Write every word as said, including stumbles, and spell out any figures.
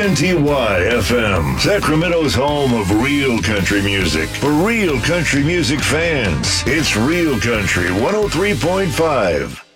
N T Y F M, Sacramento's home of real country music. For real country music fans, it's Real Country one oh three point five.